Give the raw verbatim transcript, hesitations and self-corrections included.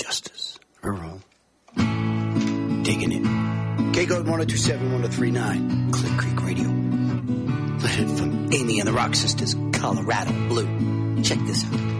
justice. Earl. Digging it. K-Code one oh two seven, one oh three nine. Clear Creek Radio. Let it from Amy and the Rock Sisters, Colorado Blue. Check this out.